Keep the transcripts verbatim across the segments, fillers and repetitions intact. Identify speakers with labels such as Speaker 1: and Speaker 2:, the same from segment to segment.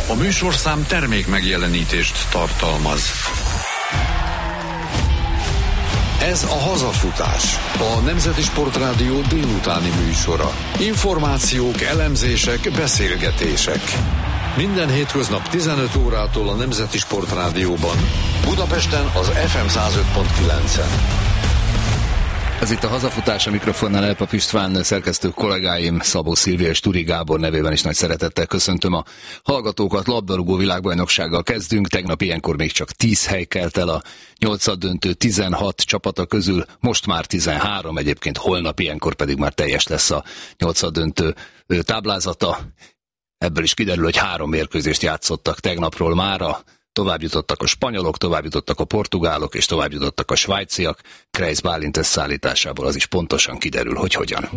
Speaker 1: A műsorszám termék megjelenítést tartalmaz. Ez a Hazafutás, a Nemzeti Sportrádió délutáni műsora. Információk, elemzések, beszélgetések. Minden hétköznap tizenöt órától a Nemzeti Sportrádióban. Budapesten az ef em száz öt pont kilencen.
Speaker 2: Ez itt a Hazafutás, a mikrofonnál Elpap István, szerkesztő kollégáim Szabó Szilvia és Turi Gábor nevében is nagy szeretettel köszöntöm a hallgatókat. Labdarúgó világbajnoksággal kezdünk. Tegnap ilyenkor még csak tíz hely kelt el a nyolcaddöntő tizenhat csapata közül, most már tizenhárom, egyébként holnap ilyenkor pedig már teljes lesz a nyolcaddöntő táblázata. Ebből is kiderül, hogy három mérkőzést játszottak tegnapról mára. Tovább jutottak a spanyolok, tovább jutottak a portugálok, és tovább jutottak a svájciak. Kreisz Bálint összeállításából az is pontosan kiderül, hogy hogyan.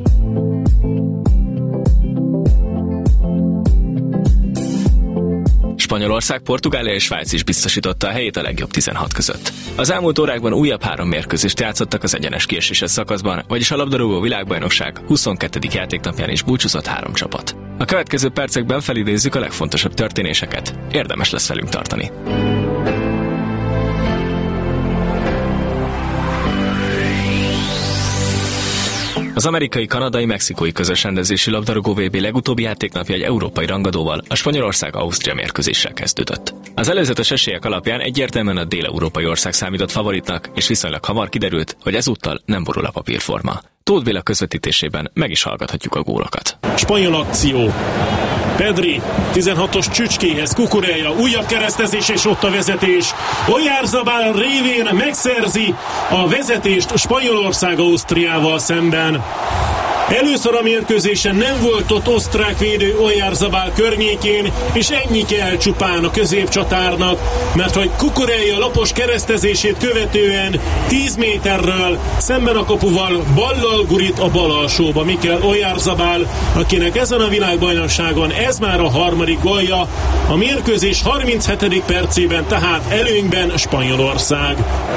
Speaker 3: Spanyolország, Portugália és Svájc is biztosította a helyét a legjobb tizenhat között. Az elmúlt órákban újabb három mérkőzést játszottak az egyenes kieséses szakaszban, vagyis a labdarúgó világbajnokság huszonkettedik játéknapján is búcsúzott három csapat. A következő percekben felidézzük a legfontosabb történéseket. Érdemes lesz velünk tartani. Az amerikai-kanadai-mexikói közös rendezési labdarúgó vé bé legutóbbi játéknapja egy európai rangadóval, a Spanyolország-Ausztria mérkőzéssel kezdődött. Az előzetes esélyek alapján egyértelműen a dél-európai ország számított favoritnak, és viszonylag hamar kiderült, hogy ezúttal nem borul a papírforma. Tóth Béla közvetítésében meg is hallgathatjuk a gólokat.
Speaker 4: Spanyol akció. Pedri tizenhatos csücskéhez, Cucurella, újabb keresztezés, és ott a vezetés. Oyarzabal révén megszerzi a vezetést Spanyolország Ausztriával szemben. Először a mérkőzésen nem volt ott osztrák védő Oyarzabal környékén, és ennyi kell csupán a középcsatárnak, mert hogy Cucurella lapos keresztezését követően tíz méterről szemben a kapuval ballal gurít a bal alsóba Mikel Oyarzabal, akinek ezen a világbajnokságon ez már a harmadik gólja, a mérkőzés harminchetedik percében tehát előnyben Spanyolország.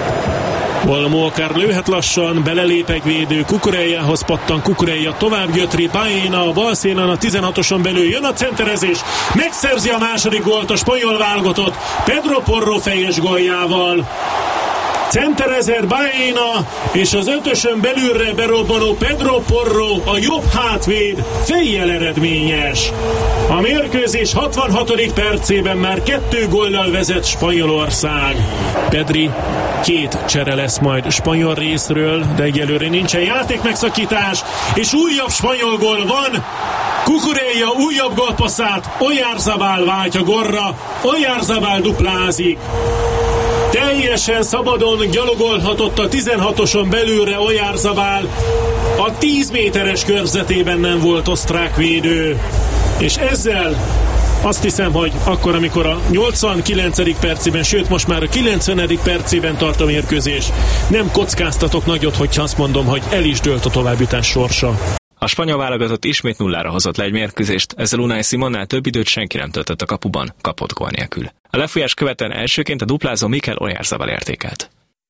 Speaker 4: Olmo akár lőhet lassan, belelépek védő, Cucurellához pattan, Cucurella tovább götri, Baena a bal szélen a tizenhatoson belül, jön a centerezés, megszerzi a második gólt a spanyol válogatott Pedro Porro fejes góljával. Centerezer Baena, és az ötösön belülre berobbanó Pedro Porro, a jobb hátvéd, fejjel eredményes. A mérkőzés hatvanhatodik percében már kettő góllal vezet Spanyolország. Pedri, két csere lesz majd spanyol részről, de egyelőre nincsen játékmegszakítás, és újabb spanyol gól van. Cucurella újabb gólpasszát, Oyarzabal váltja gólra, Oyarzabal duplázik. Teljesen szabadon gyalogolhatott a tizenhatoson belülre Oyarzabal, a tíz méteres körzetében nem volt osztrák védő, és ezzel azt hiszem, hogy akkor, amikor a nyolcvankilencedik percében, sőt most már a kilencvenedik percében tart a mérkőzés, nem kockáztatok nagyot, hogyha azt mondom, hogy el is dőlt a továbbjutás sorsa.
Speaker 3: A spanyol válogatott ismét nullára hozott le egy mérkőzést, ezzel Unai Simonnál több időt senki nem töltött a kapuban, kapott gól nélkül. A lefújás követően elsőként a duplázó Mikel Oyarzabal értékelt.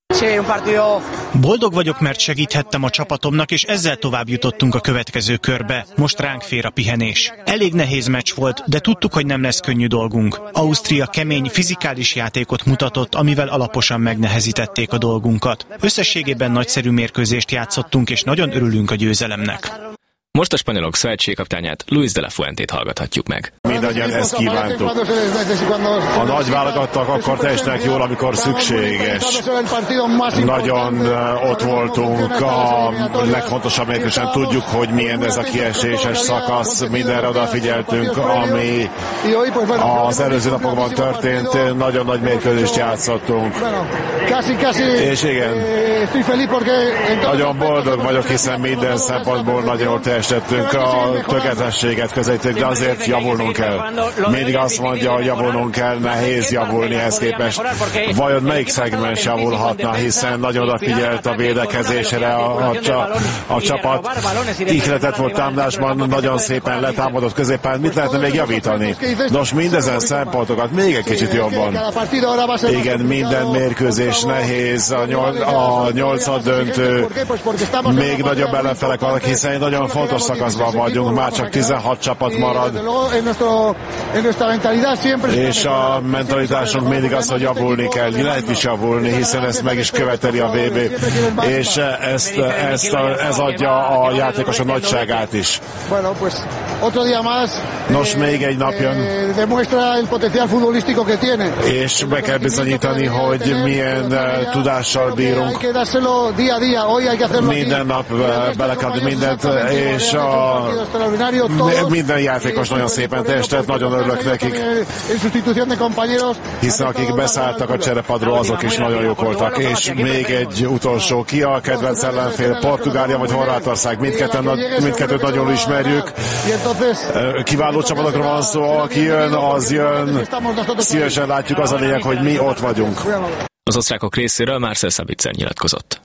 Speaker 5: Boldog vagyok, mert segíthettem a csapatomnak, és ezzel tovább jutottunk a következő körbe. Most ránk fér a pihenés. Elég nehéz meccs volt, de tudtuk, hogy nem lesz könnyű dolgunk. Ausztria kemény, fizikális játékot mutatott, amivel alaposan megnehezítették a dolgunkat. Összességében nagyszerű mérkőzést játszottunk, és nagyon örülünk a győzelemnek.
Speaker 3: Most a spanyolok szövetségkapitányát, Luis de la Fuentét hallgathatjuk meg.
Speaker 6: Mindannyian ezt kívántuk. A nagy válogattak akkor teljesnek jól, amikor szükséges. Nagyon ott voltunk a legfontosabb mérkőzésen. Tudjuk, hogy milyen ez a kieséses szakasz. Mindenre odafigyeltünk, ami az előző napokban történt. Nagyon nagy mérkőzést játszottunk. És igen, nagyon boldog vagyok, hiszen minden szempontból nagyon jól teljesítettünk. A tökéletességet közelítünk, de azért javulnunk kell. Mindig azt mondja, hogy javulnunk kell, nehéz javulni ehhez képest. Vajon melyik szegmens javulhatna, hiszen nagyon odafigyelt a védekezésre a, a, a, a csapat. Ihletett volt támadásban, nagyon szépen letámadott középen. Mit lehetne még javítani? Nos, mindezen szempontokat még egy kicsit jobban. Igen, minden mérkőzés nehéz, a, nyol, a nyolcad döntő, még nagyobb ellenfelek vannak, hiszen nagyon fontos szakaszban vagyunk, már csak tizenhat csapat marad. És a mentalitásunk mindig az, hogy javulni kell, lehet is javulni, hiszen ezt meg is követeli a vé bé, és ezt, ezt a, ez adja a játékosok nagyságát is. Nos, még egy nap jön, és be kell bizonyítani, hogy milyen uh, tudással bírunk. Minden nap uh, bele kell mindent, és a, minden játékos nagyon szépen teljesített, nagyon örülök nekik, hiszen akik beszálltak a cserepadról, azok is nagyon jók voltak. És még egy utolsó, ki a kedvenc ellenfél? Portugália vagy Horvátország? Mindkettőt, mindkettőt nagyon ismerjük. Kiváló csapatokra van szó, aki jön, az jön. Szívesen látjuk, az a lényeg, hogy mi ott vagyunk.
Speaker 3: Az osztrákok részéről Marcel Sabitzer nyilatkozott.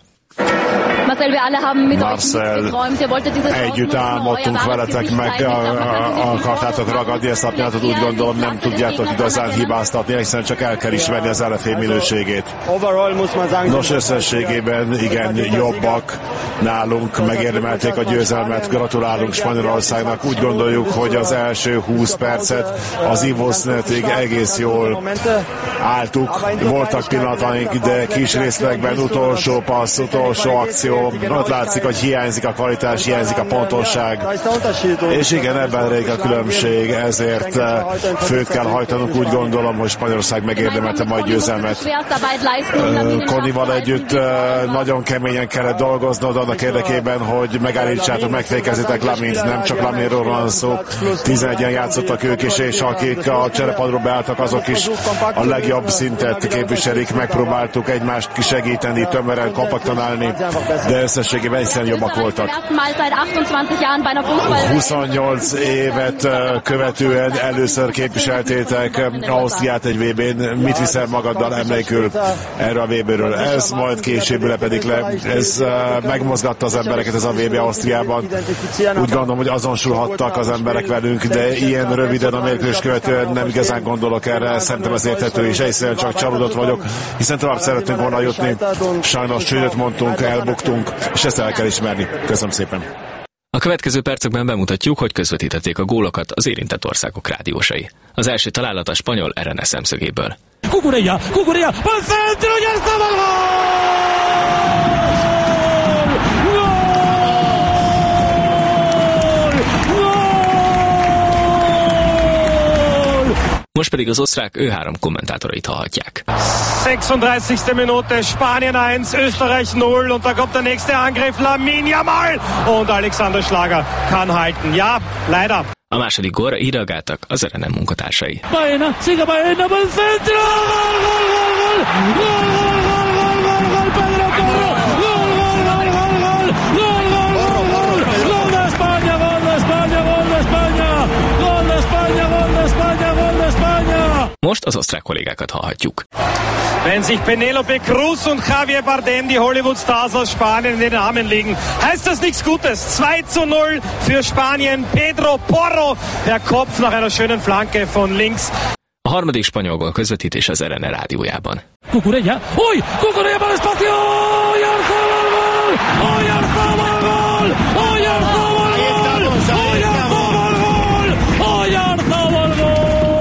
Speaker 6: Marcel, együtt álmodtunk veletek, meg akartátok ragadni ezt a pillanatot, úgy gondolom nem tudjátok igazán hibáztatni, hiszen csak el kell ismerni az ellenfél minőségét. Nos, összességében igen, jobbak nálunk, megérdemelték a győzelmet, gratulálunk Spanyolországnak, úgy gondoljuk, hogy az első húsz percet az ivószünetig egész jól álltuk, voltak pillanataink, de kis részlegben utolsó passz, utolsó akció, ott látszik, hogy hiányzik a kvalitás, hiányzik a pontosság, és igen, ebben rejlik a különbség, ezért főt kell hajtanunk, úgy gondolom, hogy Spanyolország megérdemelte majd győzelmet. Connival együtt nagyon keményen kellett dolgoznod annak érdekében, hogy megállítsátok, megfékezitek Lamint, nem csak Laminról van szó, tizenegyen játszottak ők is, és akik a cserepadról beálltak, azok is a legjobb szintet képviselik, megpróbáltuk egymást kisegíteni, tömören, kompaktan állni, de összességében egyszerűen jobbak voltak. huszonnyolc évet követően először képviseltétek Ausztriát egy vé bén. Mit viszel magaddal emlékül erről a vé béről? Ez majd később lepedik le. Ez megmozgatta az embereket, ez a vé bé Ausztriában. Úgy gondolom, hogy azonosulhattak az emberek velünk, de ilyen röviden a mérkőzés követően nem igazán gondolok erre. Szerintem ez érthető, és egyszerűen csak csalódott vagyok, hiszen tovább szeretnénk volna jutni. Sajnos csődöt mondtunk, elbuktunk, és ezt el kell ismerni. Köszönöm szépen.
Speaker 3: A következő percekben bemutatjuk, hogy közvetítették a gólokat az érintett országok rádiósai. Az első találat a spanyol er en es szemszögéből.
Speaker 7: Cucurella, Cucurella, bal centro, ya estaba el
Speaker 3: Most pedig az osztrák Ö három kommentátorait hallhatják.
Speaker 7: sechsunddreißigste Minute, Spanien eins, Österreich null, und da kommt der nächste Angriff, Lamine Yamal, und Alexander Schlager kann halten. Ja, leider.
Speaker 3: A második gólra így reagáltak az er en em munkatársai.
Speaker 7: Baena, sigue Baena, bal centro, gol, gol, gol, gol, gol, gol, gol, gol, Pedro Porro, gol, gol, gol, gol, gol, gol, gol, gol de España, gol de España, gol de España, gol de España, gol de España, gol de España.
Speaker 3: Most az osztrák kollégákat hallhatjuk.
Speaker 7: Wenn sich Penélope Cruz und Javier Bardem, die Hollywood-Stars aus Spanien, in den Armen liegen, heißt das nichts Gutes. zwei zu null für Spanien. Pedro Porro, der Kopf nach einer schönen Flanke von links.
Speaker 3: A harmadik spanyol gól közvetítés az er en e rádiójában.
Speaker 7: Cucurella, uy, Cucurella para el espacio, Oyarzabal gol, Oyarzabal gol, Oyarzabal gol, Oyarzabal gol, Oyarzabal gol.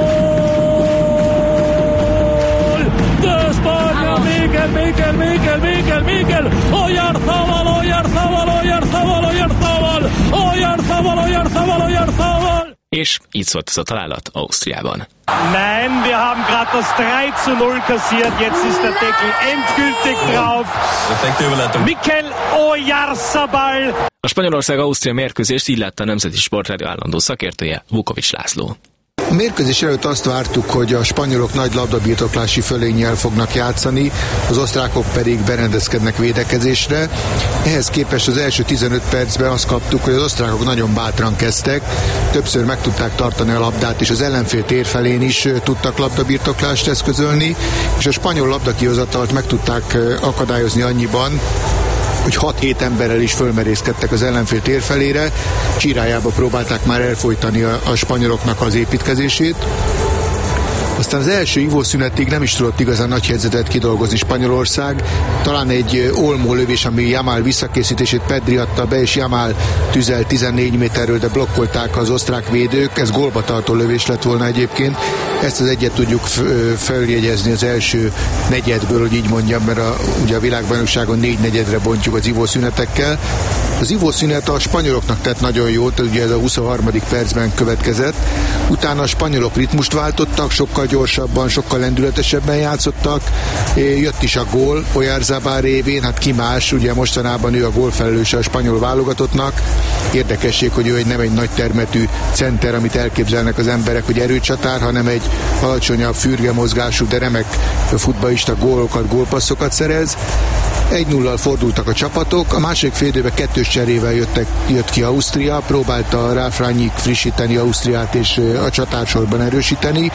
Speaker 7: Mikel, Mikel, Mikel, Mikel, Mikel, Oyarzabal, Oyarzabal, Oyarzabal, Oyarzabal, Oyarzabal, Oyarzabal, Oyarzabal.
Speaker 3: És így szólt ez a találat Ausztriában.
Speaker 7: Nein, wir haben gerade das drei zu null kassiert, jetzt ist der Deckel endgültig drauf. Mikel Oyarzabal.
Speaker 3: A Spanyolország-Ausztria mérkőzést így látta a Nemzeti Sportrádió állandó szakértője, Vukovics László.
Speaker 8: A mérkőzés előtt azt vártuk, hogy a spanyolok nagy labdabirtoklási fölénnyel fognak játszani, az osztrákok pedig berendezkednek védekezésre. Ehhez képest az első tizenöt percben azt kaptuk, hogy az osztrákok nagyon bátran kezdtek, többször meg tudták tartani a labdát, és az ellenfél tér felén is tudtak labdabirtoklást eszközölni, és a spanyol labdakihozatalt meg tudták akadályozni annyiban, hogy hat-hét emberrel is fölmerészkedtek az ellenfél térfelére, csirájába próbálták már elfojtani a, a spanyoloknak az építkezését. Aztán az első ivószünetig nem is tudott igazán nagy helyzetet kidolgozni Spanyolország. Talán egy Olmo lövés, ami Yamal visszakészítését Pedri adta be, és Yamal tüzelt tizennégy méterről, de blokkolták az osztrák védők. Ez gólba tartó lövés lett volna egyébként. Ezt az egyet tudjuk feljegyezni az első negyedből, hogy így mondjam, mert a, ugye a világbajnokságon négy negyedre bontjuk az ivószünetekkel. Az ivószünet a spanyoloknak tett nagyon jót, ugye ez a huszonharmadik percben következett. Utána a spanyolok ritmust váltottak, sokkal gyorsabban, sokkal lendületesebben játszottak. Jött is a gól Oyarzabal révén, hát ki más, ugye mostanában ő a gólfelelőse a spanyol válogatottnak. Érdekesség, hogy ő egy nem egy nagy termetű center, amit elképzelnek az emberek, hogy erőcsatár, hanem egy alacsonyabb, fürge mozgású, de remek futballista gólokat, gólpasszokat szerez. egy nullal fordultak a csapatok, a második fél időben kettős cserével jöttek, jött ki Ausztria, próbálta Ralf Rangnick frissíteni Ausztriát és a csatársorban erősíteni.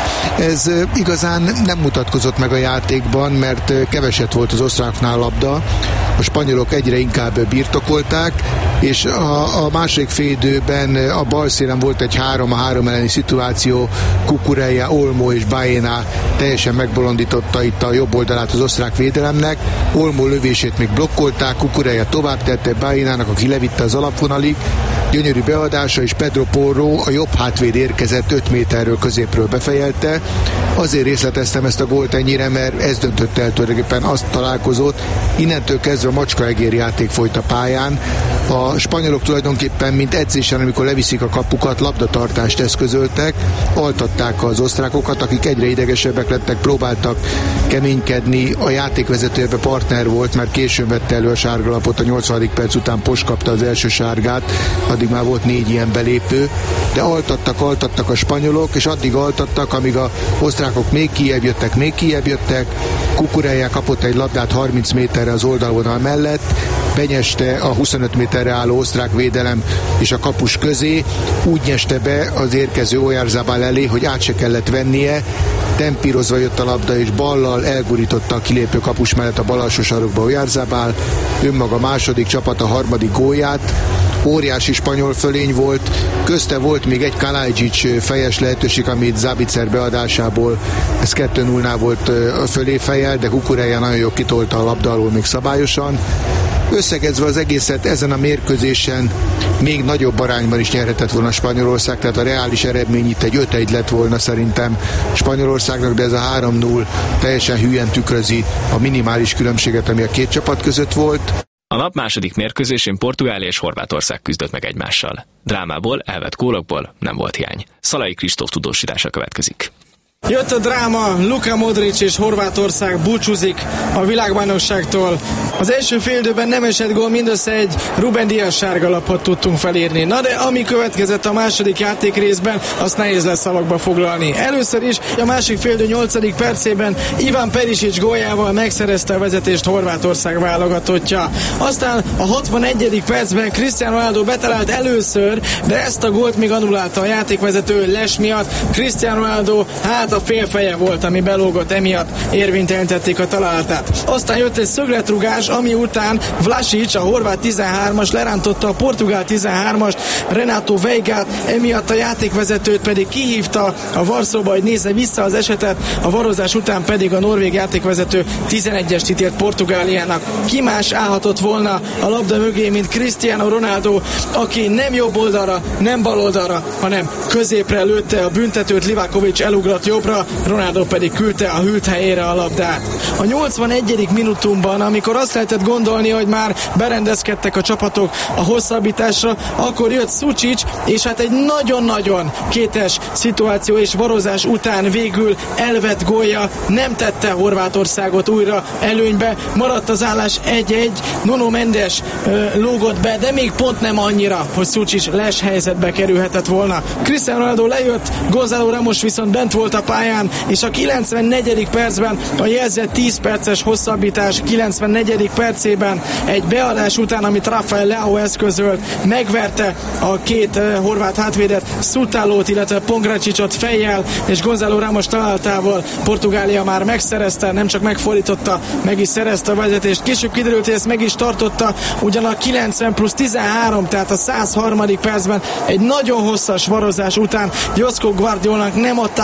Speaker 8: Ez igazán nem mutatkozott meg a játékban, mert keveset volt az osztráknál labda, a spanyolok egyre inkább birtokolták, és a, a második fél időben a bal szélen volt egy három a három elleni szituáció, Cucurella, Olmo és Baena teljesen megbolondította itt a jobb oldalát az osztrák védelemnek. Olmo lövését még blokkolták, Cucurella tovább tette Baenának, aki levitte az alapvonalig. Gyönyörű beadása, és Pedro Porro, a jobb hátvéd érkezett öt méterről középről befejelte. Azért részleteztem ezt a gólt ennyire, mert ez döntött el tulajdonképpen azt találkozott. Innentől kezdve a macskaegér játék folyt a pályán. A spanyolok tulajdonképpen, mint edzésen, amikor leviszik a kapukat, labdatartást eszközöltek, altatták az osztrákokat, akik egyre idegesebbek lettek, próbáltak keménykedni. A játékvezető ebbe partner volt, mert későn vette elő a sárgalapot, a nyolcvanadik perc után Posch kapta az első sárgát, addig már volt négy ilyen belépő, de altattak, altattak a spanyolok, és addig altattak, amíg a osztrákok még kijebb jöttek, még kijebb jöttek. Cucurella kapott egy labdát harminc méterre az oldalvonal mellett, benyeste a huszonöt méterre álló osztrák védelem és a kapus közé, úgy nyeste be az érkező Oyarzabal elé, hogy át se kellett vennie, tempírozva jött a labda, és ballal elgurította a kilépő kapus mellett a bal alsó sarokba Oyarzabal, önmaga második, csapat a harmadik gólját. Óriási spanyol fölény volt, közte volt még egy Kalajdzsics fejes lehetőség, amit Zabicer beadásából, ez kettő nullnál volt fölé fejel, de Cucurella nagyon jól kitolta a labda alól még szabályosan. Összegezve az egészet, ezen a mérkőzésen még nagyobb arányban is nyerhetett volna Spanyolország, tehát a reális eredmény itt egy öt egy lett volna szerintem Spanyolországnak, de ez a három null teljesen hülyen tükrözi a minimális különbséget, ami a két csapat között volt.
Speaker 3: A nap második mérkőzésén Portugália és Horvátország küzdött meg egymással. Drámából, elvett gólokból nem volt hiány. Szalai Kristóf tudósítása következik.
Speaker 9: Jött a dráma, Luka Modric és Horvátország búcsúzik a világbajnokságtól. Az első félidőben nem esett gól, mindössze egy Ruben Díaz sárgalapot tudtunk felírni. Na de ami következett a második játék részben, azt nehéz lesz szavakba foglalni. Először is a másik félidő nyolcadik percében Ivan Perisic góljával megszerezte a vezetést Horvátország válogatottja. Aztán a hatvanegyedik percben Cristiano Ronaldo betalált először, de ezt a gólt még annulálta a játékvezető les miatt. Cristiano Ronaldo hát a félfeje volt, ami belógott, emiatt érvénytelenítették a találatát. Aztán jött egy szögletrugás, ami után Vlasic, a horvát tizenhármas lerántotta a portugál tizenhármast, Renato Veigát, emiatt a játékvezetőt pedig kihívta a Varszóba, hogy nézze vissza az esetet, a varozás után pedig a norvég játékvezető tizenegyest ítélt Portugáliának. Ki más állhatott volna a labda mögé, mint Cristiano Ronaldo, aki nem jobb oldalra, nem bal oldalra, hanem középre lőtte a büntetőt, Livakovic elugrott jobbra, Ronaldo pedig küldte a hűlt helyére a labdát. A nyolcvanegyedik minutumban, amikor azt lehetett gondolni, hogy már berendezkedtek a csapatok a hosszabbításra, akkor jött Sučić, és hát egy nagyon-nagyon kétes szituáció és varozás után végül elvett gólja nem tette Horvátországot újra előnybe, maradt az állás egy egy, Nuno Mendes ö, lógott be, de még pont nem annyira, hogy Sučić les helyzetbe kerülhetett volna. Cristiano Ronaldo lejött, Gonzalo Ramos viszont bent volt a pályán, és a kilencvennegyedik percben a jelzett tíz perces hosszabbítás kilencvennegyedik percében egy beadás után, amit Rafael Leao eszközölt, megverte a két uh, horvát hátvédet, Szutálót, illetve Pongračićot fejjel, és Gonzalo Ramos találatával Portugália már megszerezte, nem csak megfordította, meg is szerezte a vezetést. Később kiderült, hogy ezt meg is tartotta, ugyan a kilencven plusz tizenhárom, tehát a százharmadik percben egy nagyon hosszas varozás után Josko Guardiolnak nem adták meg a gól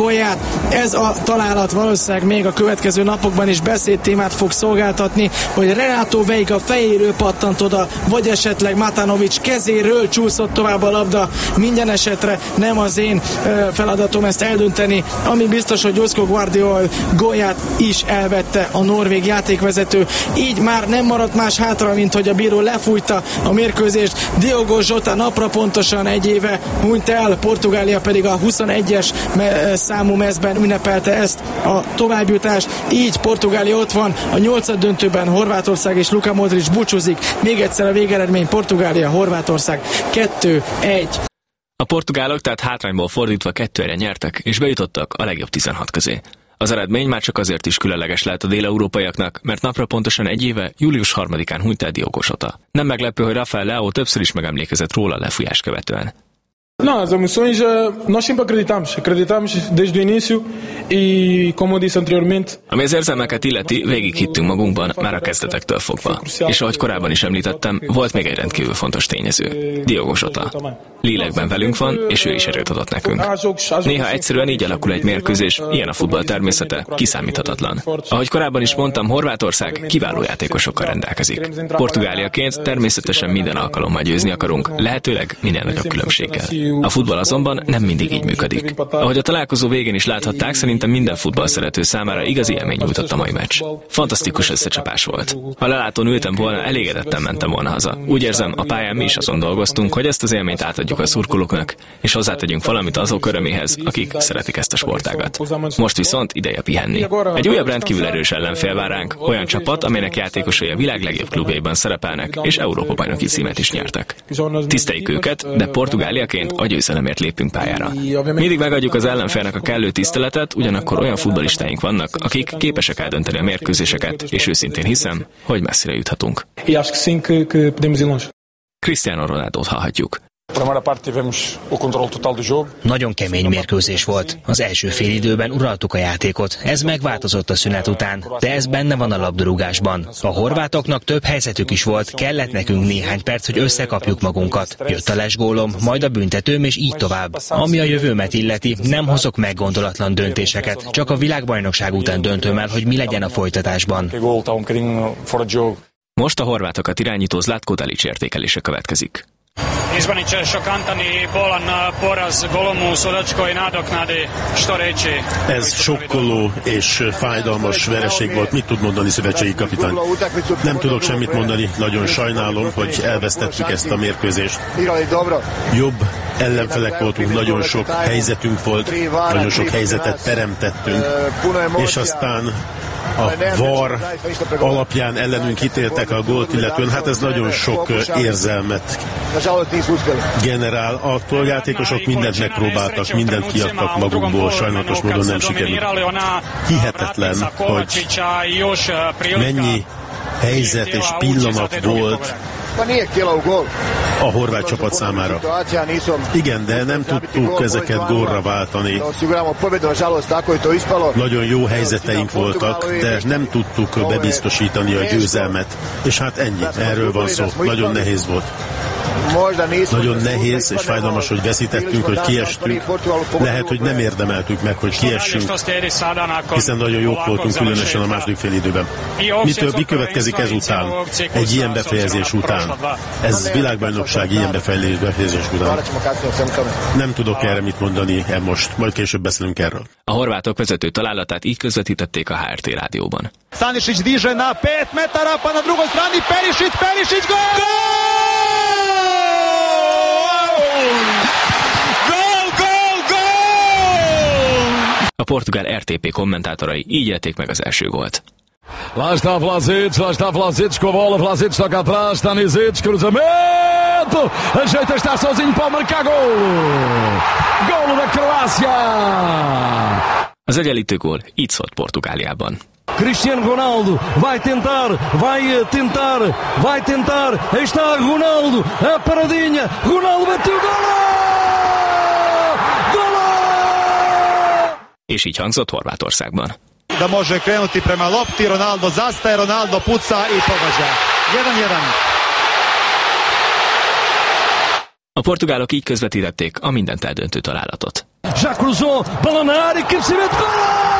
Speaker 9: gólját. Ez a találat valószínűleg még a következő napokban is beszédtémát fog szolgáltatni, hogy Renato Veiga fejéről pattant oda, vagy esetleg Matanovic kezéről csúszott tovább a labda. Minden esetre nem az én feladatom ezt eldönteni. Ami biztos, hogy Josko Gvardiol gólját is elvette a norvég játékvezető. Így már nem maradt más hátra, mint hogy a bíró lefújta a mérkőzést. Diogo Jota napra pontosan egy éve hunyt el, Portugália pedig a huszonegyes me- számú mezben ünnepelte ezt a továbbjutást. Így Portugália ott van a nyolcad döntőben, Horvátország és Luka Modric búcsúzik. Még egyszer a végeredmény: Portugália, Horvátország kettő egy.
Speaker 3: A portugálok tehát hátrányból fordítva kettőre nyertek, és bejutottak a legjobb tizenhat közé. Az eredmény már csak azért is különleges lehet a dél-európaiaknak, mert napra pontosan egy éve, július harmadikán hunyt el Diogo Jota. Nem meglepő, hogy Rafael Leao többször is megemlékezett róla lefújás követően.
Speaker 10: Não, as emoções, nós sempre acreditamos, acreditamos desde o início e, como eu disse anteriormente.
Speaker 3: Ami az érzelmeket illeti, végig hittünk magunkban már a kezdetektől fogva. És ahogy korábban is említettem, volt még egy rendkívül fontos tényező: Diogo Jota. Lélekben velünk van, és ő is erőt adott nekünk. Néha egyszerűen így alakul egy mérkőzés, ilyen a futball természete, kiszámíthatatlan. Ahogy korábban is mondtam, Horvátország kiváló játékosokkal rendelkezik. Portugáliaként természetesen minden alkalommal győzni akarunk, lehetőleg minél nagyobb különbséggel. A futball azonban nem mindig így működik. Ahogy a találkozó végén is láthatták, szerintem minden futball szerető számára igazi élmény nyújtott a mai meccs. Fantasztikus összecsapás volt. Ha lelátón ültem volna, elégedetten mentem volna haza. Úgy érzem, a pályán mi is azon dolgoztunk, hogy ezt az élményt átadjuk a szurkolóknak, és hozzátegyünk valamit azok öröméhez, akik szeretik ezt a sportágat. Most viszont ideje pihenni. Egy újabb rendkívül erős ellenfél vár ránk, olyan csapat, amelynek játékosai a világ legjobb klubjaiban szerepelnek, és Európa-bajnoki címet is nyertek. Tiszteljük őket, de Portugáliaként a győzelemért lépünk pályára. Mindig megadjuk az ellenfélnek a kellő tiszteletet, ugyanakkor olyan futballistáink vannak, akik képesek eldönteni a mérkőzéseket, és őszintén hiszem, hogy messzire juthatunk. Cristiano Ronaldót hallhatjuk.
Speaker 11: Nagyon kemény mérkőzés volt. Az első fél időben uraltuk a játékot. Ez megváltozott a szünet után, de ez benne van a labdarúgásban. A horvátoknak több helyzetük is volt, kellett nekünk néhány perc, hogy összekapjuk magunkat. Jött a lesgólom, majd a büntetőm, és így tovább. Ami a jövőmet illeti, nem hozok meggondolatlan döntéseket, csak a világbajnokság után döntöm el, hogy mi legyen a folytatásban.
Speaker 3: Most a horvátokat irányító Zlatko Dalić értékelése következik.
Speaker 12: Izvanić šokantani bolan poraz Golomu Sodačkoj nadoknadi, što reći?
Speaker 6: Ez sokkoló és fájdalmas vereség volt. Mit tud mondani szövetségi kapitány? Nem tudok semmit mondani, nagyon sajnálom, hogy elvesztettük ezt a mérkőzést. Jobb ellenfelek voltunk, nagyon sok helyzetünk volt, nagyon sok helyzetet teremtettünk, és aztán a vé á er alapján ellenünk ítéltek a gólt illetően. Hát ez nagyon sok érzelmet generál. A játékosok mindent megpróbáltak, mindent kiadtak magukból, sajnálatos módon nem sikerült. Hihetetlen, hogy mennyi helyzet és pillanat volt a horvát csapat számára. Igen, de nem tudtuk ezeket gólra váltani. Nagyon jó helyzeteink voltak, de nem tudtuk bebiztosítani a győzelmet. És hát ennyi, erről van szó. Nagyon nehéz volt. Nagyon nehéz és fájdalmas, hogy veszítettünk, hogy kiestünk. Lehet, hogy nem érdemeltük meg, hogy kiessünk, hiszen nagyon jók voltunk, különösen a második fél időben. Mitől mi következik ezután? Egy ilyen befejezés után. Ez világbajnokság ilyen befejezés után. Nem tudok erre mit mondani e most, majd később beszélünk erről.
Speaker 3: A horvátok vezető találatát így közvetítették a há er té rádióban.
Speaker 13: Stanisić diže na pet metara, pa na drugoj strani Perišić, Perišić, gol! Gol, gol, gol!
Speaker 3: A portugál er té pé kommentátorai így élték meg az első gólt.
Speaker 7: Lá está Vlasic, lá está Vlasic com a bola, Vlasic toca atrás, Stanisić, cruzamento, ajeita, está sozinho para marcar gol! Golo da Croácia!
Speaker 3: Az egyenlítő gól így szólt Portugáliában.
Speaker 7: Cristiano Ronaldo vai tentar, vai tentar, vai tentar, aí está Ronaldo, a paradinha, Ronaldo bateu, golo! Golo!
Speaker 3: És így hangzott Horvátországban.
Speaker 13: Da može krenuti prema lopti, Ronaldo zastaje, Ronaldo puca i pogađa. jedan jedan.
Speaker 3: A portugálok így közvetítették a mindent eldöntő találatot.
Speaker 7: Já cruzou, bola na área, cabeceamento, gol!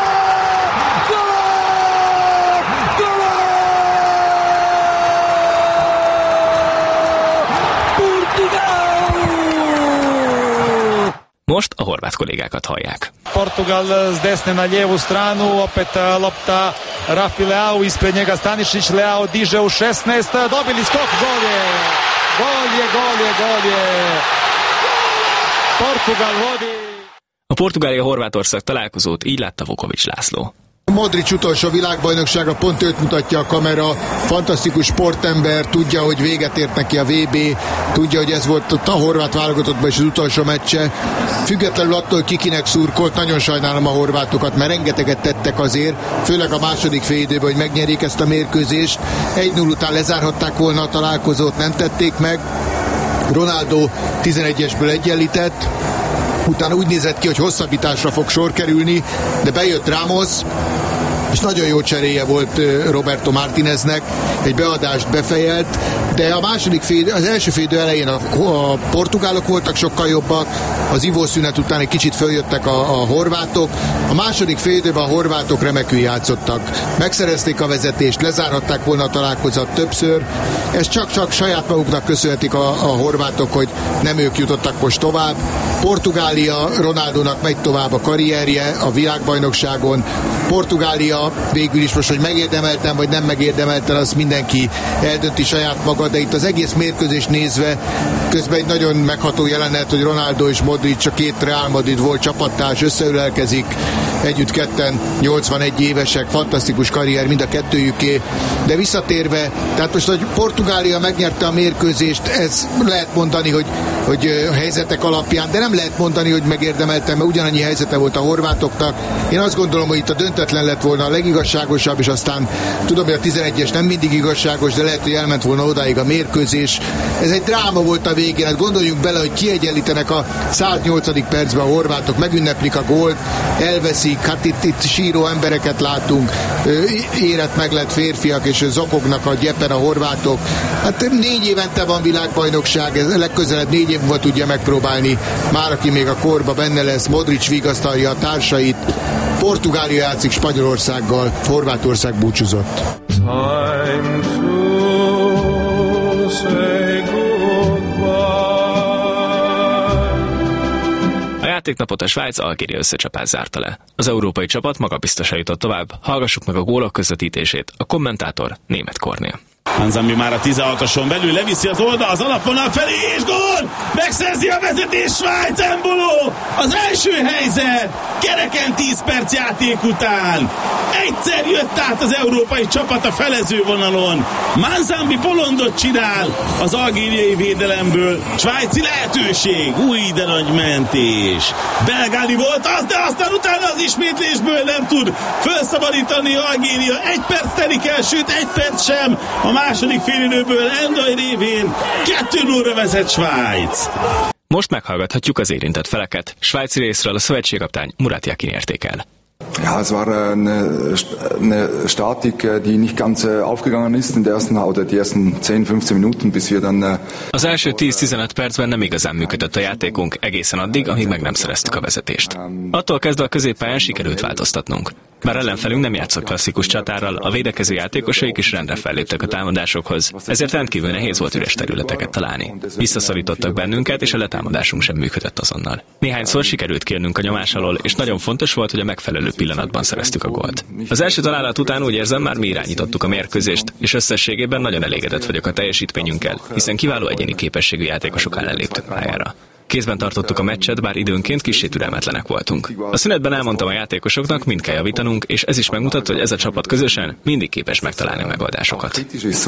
Speaker 3: Most a horvát kollégákat hallják.
Speaker 13: Portugal s desne na lijevu stranu, opet lopta Rafi Leao, ispred njega Stanišić, Leao diže u šesnaest, dobili skok, gol je, gol je, gol je, gol je. Portugal vodi.
Speaker 3: A Portugália-Horvátország találkozót így látta Vuković László.
Speaker 8: Modric utolsó világbajnoksága, pont őt mutatja a kamera, fantasztikus sportember, tudja, hogy véget ért neki a vé bé, tudja, hogy ez volt ott a horvát válogatottban is az utolsó meccse. Függetlenül attól, kikinek szurkolt, nagyon sajnálom a horvátokat, mert rengeteget tettek azért, főleg a második félidőben, hogy megnyerjék ezt a mérkőzést. egy null után lezárhatták volna a találkozót, nem tették meg. Ronaldo tizenegyesből egyenlített, utána úgy nézett ki, hogy hosszabbításra fog sor kerülni, de bejött Ramos, és nagyon jó cseréje volt Roberto Martineznek, egy beadást befejelt, de a második fél, az első félidő elején a, a portugálok voltak sokkal jobbak, az ivószünet után egy kicsit följöttek a, a horvátok, a második félidőben a horvátok remekül játszottak, megszerezték a vezetést, lezárhatták volna a találkozót többször, ezt csak-csak saját maguknak köszönhetik a, a horvátok, hogy nem ők jutottak most tovább. Portugália Ronaldónak megy tovább a karrierje a világbajnokságon, Portugália végül is most, hogy megérdemelten vagy nem megérdemelten, azt mindenki eldönti saját maga, de itt az egész mérkőzést nézve közben egy nagyon megható jelenet, hogy Ronaldo és Modric, a két Real Madrid volt csapattárs, összeülelkezik, együtt ketten nyolcvanegy évesek, fantasztikus karrier mind a kettőjüké, de visszatérve, tehát most, hogy Portugália megnyerte a mérkőzést, ez lehet mondani, hogy, hogy a helyzetek alapján, de nem lehet mondani, hogy megérdemeltem, mert ugyanannyi helyzete volt a horvátoknak. Én azt gondolom, hogy itt a döntetlen lett volna a legigazságosabb, és aztán tudom, hogy a tizenegyes nem mindig igazságos, de lehet, hogy elment volna odáig a mérkőzés. Ez egy dráma volt a végén, hát gondoljunk bele, hogy kiegyenlítenek a száznyolcadik percben a horvátok, megünneplik a gólt, elveszik, hát itt, itt síró embereket látunk, érett meg lett férfiak, és zokognak a gyepen a horvátok. Hát négy évente van világbajnokság, ez legközelebb négy év múlva tudja megpróbálni, már aki még a korba benne lesz, Modric vigasztalja a társait, Portugália játszik Spanyolországgal, Horvátország búcsúzott.
Speaker 3: A játéknapot a Svájc-Algéria összecsapás zárta le. Az európai csapat magabiztosan jutott tovább, hallgassuk meg a gólok közvetítését, a kommentátor Németh Kornél.
Speaker 4: Manzambi már a tizenhatoson belül leviszi az oldal, az alapvonal felé, és gól! Megszerzi a vezetés Svájc, Embolo! Az első helyzet! Kereken tíz perc játék után! Egyszer jött át az európai csapat a felező vonalon. Manzambi bolondot csinál az algériai védelemből. Svájci lehetőség, új de nagy mentés. Belgáli volt az, de aztán utána az ismétlésből nem tud felszabadítani Algéria. Egy perc telik el, sőt egy perc sem. A második félidőből Endai révén kettő nullra vezet Svájc.
Speaker 3: Most meghallgathatjuk az érintett feleket. Svájci részről a szövetségkapitány Murat Yakin értékel.
Speaker 14: Ja, es war eine, eine Statik, die nicht ganz aufgegangen ist in der ersten oder die ersten zehn-fünfzehn Minuten, bis wir dann.
Speaker 3: Az első tíz-tizenöt percben nem igazán működött a játékunk, egészen addig, amíg meg nem szereztük a vezetést. Attól kezdve a középpályán sikerült változtatnunk. Bár ellenfelünk nem játszott klasszikus csatárral, a védekező játékosaik is rendre felléptek a támadásokhoz, ezért rendkívül nehéz volt üres területeket találni. Visszaszorítottak bennünket, és a letámadásunk sem működött azonnal. Néhányszor sikerült kérnünk a nyomás alól, és nagyon fontos volt, hogy a megfelelő pillanatban szereztük a gólt. Az első találat után úgy érzem, már mi irányítottuk a mérkőzést, és összességében nagyon elégedett vagyok a teljesítményünkkel, hiszen kiváló egyéni képességű játékosok ellen léptünk pályára. Kézben tartottuk a meccset, bár időnként kissé türelmetlenek voltunk. A szünetben elmondtam a játékosoknak, mind kell javítanunk, és ez is megmutatta, hogy ez a csapat közösen mindig képes megtalálni a megoldásokat.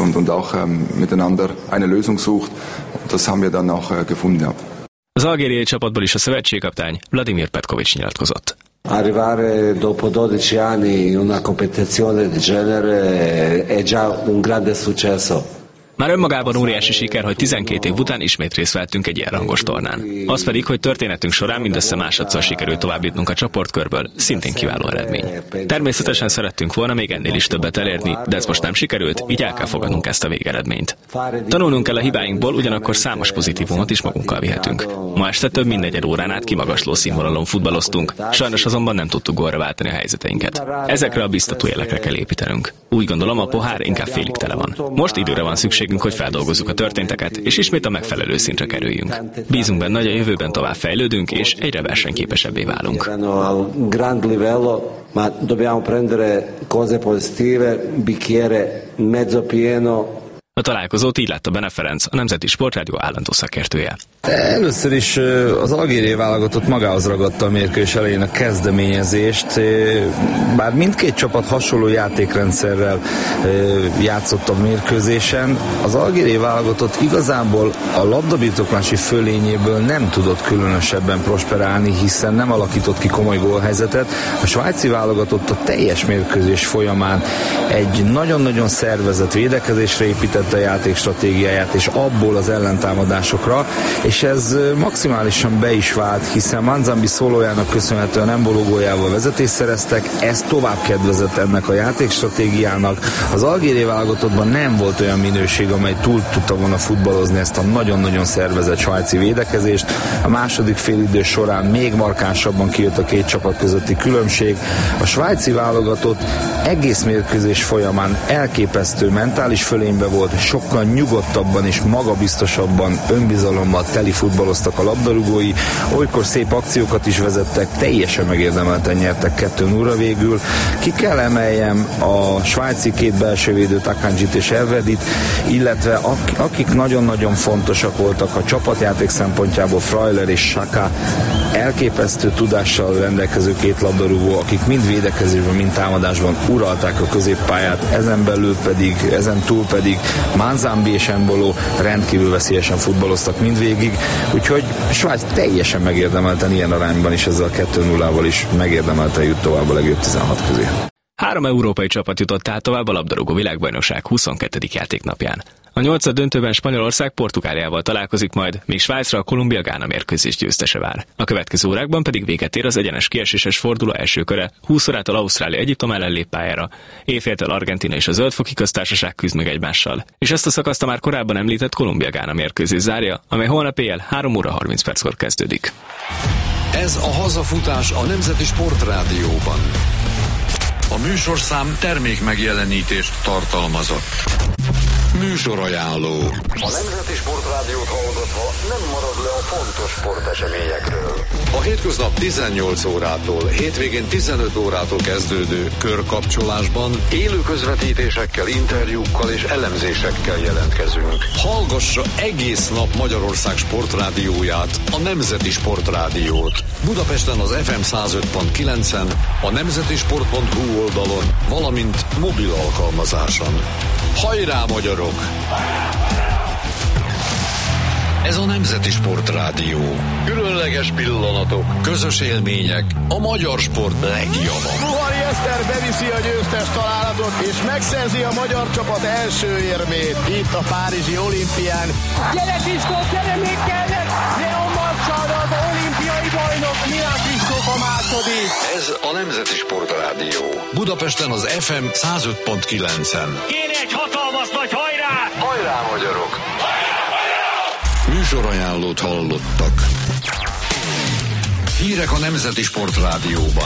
Speaker 3: Az algériai csapatból is a szövetségkapitány Vladimir Petković nyilatkozott.
Speaker 15: Arrivare dopo dodici anni in una competizione del genere è già un grande successo.
Speaker 3: Már önmagában óriási siker, hogy tizenkét év után ismét részt vettünk egy ilyen rangos tornán. Az pedig, hogy történetünk során mindössze másodszor sikerült továbbjutnunk a csoportkörből, szintén kiváló eredmény. Természetesen szerettünk volna még ennél is többet elérni, de ez most nem sikerült, így el kell fogadnunk ezt a végeredményt. Tanulnunk kell a hibáinkból, ugyanakkor számos pozitívumot is magunkkal vihetünk. Ma este több mint negyed órán át kimagasló színvonalon futballoztunk, sajnos azonban nem tudtuk gólra váltani a helyzeteinket. Ezekre a biztató jelekre kell építenünk. Úgy gondolom, a pohár inkább félig tele van. Most időre van szükségünk, hogy feldolgozzuk a történteket, és ismét a megfelelő szintre kerüljünk. Bízunk benne, hogy a jövőben tovább fejlődünk, és egyre versenyképesebbé válunk.
Speaker 15: Ma dobbiamo prendere cose positive, bicchiere mezzo pieno.
Speaker 3: A találkozót így látta Bene Ferenc, a Nemzeti Sportrádió állandó szakértője.
Speaker 16: Először is az algériai válogatott magához ragadta a mérkőzés elején a kezdeményezést, bár mindkét csapat hasonló játékrendszerrel játszott a mérkőzésen. Az algériai válogatott igazából a labdabirtoklási fölényéből nem tudott különösebben prosperálni, hiszen nem alakított ki komoly gólhelyzetet. A svájci válogatott a teljes mérkőzés folyamán egy nagyon-nagyon szervezett védekezésre épített a játék stratégiáját, és abból az ellentámadásokra, és ez maximálisan be is vált, hiszen Manzambi szólójának köszönhetően Embolo góljával vezetést szereztek, ez tovább kedvezett ennek a játékstratégiának. Az algériai válogatottban nem volt olyan minőség, amely túl tudta volna futballozni ezt a nagyon-nagyon szervezett svájci védekezést. A második félidő során még markánsabban kijött a két csapat közötti különbség. A svájci válogatott egész mérkőzés folyamán elképesztő mentális fölénybe volt, sokkal nyugodtabban és magabiztosabban, önbizalommal teli futballoztak a labdarúgói, olykor szép akciókat is vezettek, teljesen megérdemelten nyertek kettő nullra végül. Ki kell emeljem a svájci két belsővédőt, Akanjit és Elvedit, illetve ak- akik nagyon-nagyon fontosak voltak a csapatjáték szempontjából, Freuler és Saka, elképesztő tudással rendelkező két labdarúgó, akik mind védekezésben, mind támadásban uralták a középpályát, ezen belül pedig, ezen túl pedig Manzambi és Embolo rendkívül veszélyesen futballoztak mindvégig, úgyhogy Svájc teljesen megérdemelten ilyen arányban is ezzel a kettő nullával is megérdemelten jut tovább a legjobb tizenhat közé.
Speaker 3: Három európai csapat jutott át tovább a labdarúgó világbajnokság huszonkettedik játéknapján. A nyolcad döntőben Spanyolország Portugáliával találkozik majd, míg Svájcra a Kolumbia-Gána mérkőzés győztese vár. A következő órákban pedig véget ér az egyenes kieséses forduló első köre, húsz órától Ausztrália Egyiptom ellen lép pályára. Éjféltől Argentína és a Zöldfoki Köztársaság küzd meg egymással. És ezt a szakaszt a már korábban említett Kolumbia-Gána mérkőzés zárja, amely holnap éjjel három óra harminc perckor kezdődik.
Speaker 1: Ez a hazafutás a Nemzeti Sportrádióban. A műsorszám termék megjelenítést tartalmazott. Műsorajánló. A Nemzeti Sportrádiót hallgatva nem marad le a fontos sporteseményekről. A hétköznap tizennyolc órától, hétvégén tizenöt órától kezdődő körkapcsolásban élő közvetítésekkel, interjúkkal és elemzésekkel jelentkezünk. Hallgassa egész nap Magyarország sportrádióját, a Nemzeti Sportrádiót. Budapesten az ef em száz öt pont kilencen, a nemzetisport pont hu oldalon, valamint mobil alkalmazáson. Hajrá, magyarok! Ez a Nemzeti Sportrádió. Különleges pillanatok, közös élmények, a magyar sport legjava.
Speaker 17: Ruhari Eszter beviszi a győztes találatot, és megszerzi a magyar csapat első érmét itt a párizsi olimpián.
Speaker 7: Gyere Kristóf, gyere még kellett! Leon Marcsal, az olimpiai bajnok, Milán Kristóf a második.
Speaker 1: Ez a Nemzeti Sportrádió. Budapesten az ef em száz öt pont kilencen.
Speaker 7: Kéne egy hatalmas nagy hajrá!
Speaker 1: Hajrá, magyarok! Műsorajánlót hallottak. Hírek a Nemzeti Sportrádióban.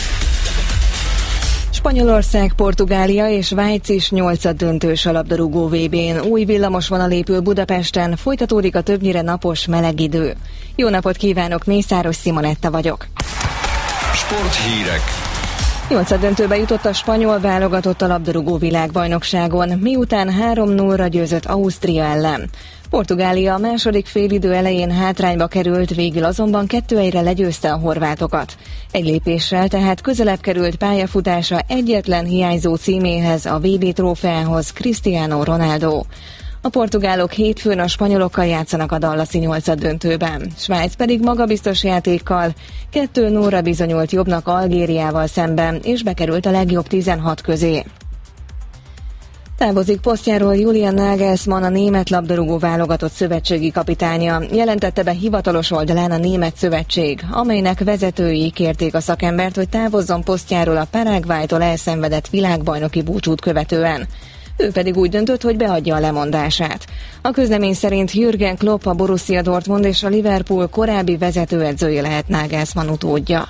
Speaker 18: Spanyolország, Portugália és Svájc is nyolcad döntős a labdarúgó vé bén. Új villamosvonal épül Budapesten, folytatódik a többnyire napos, meleg idő. Jó napot kívánok, Mészáros Simonetta vagyok.
Speaker 1: Sporthírek.
Speaker 18: Nyolcad döntőbe jutott a spanyol válogatott a labdarúgó világbajnokságon, miután három nullra győzött Ausztria ellen. Portugália a második félidő elején hátrányba került, végül azonban kettő egyre legyőzte a horvátokat. Egy lépéssel tehát közelebb került pályafutása egyetlen hiányzó címéhez, a vé bé trófeához, Cristiano Ronaldo. A portugálok hétfőn a spanyolokkal játszanak a dallasi nyolcad döntőben. Svájc pedig magabiztos játékkal kettő nullra bizonyult jobbnak Algériával szemben, és bekerült a legjobb tizenhat közé. Távozik posztjáról Julian Nagelsmann, a német labdarúgó válogatott szövetségi kapitánya. Jelentette be hivatalos oldalán a német szövetség, amelynek vezetői kérték a szakembert, hogy távozzon posztjáról a Paraguaytól elszenvedett világbajnoki búcsút követően. Ő pedig úgy döntött, hogy beadja a lemondását. A közlemény szerint Jürgen Klopp, a Borussia Dortmund és a Liverpool korábbi vezetőedzője lehet Nagelsmann utódja.